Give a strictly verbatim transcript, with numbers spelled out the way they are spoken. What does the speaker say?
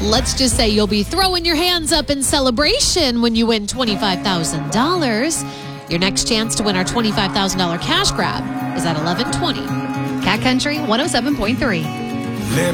Let's just say you'll be throwing your hands up in celebration when you win twenty-five thousand dollars. Your next chance to win our twenty-five thousand dollars cash grab is at eleven twenty. Cat Country one oh seven point three.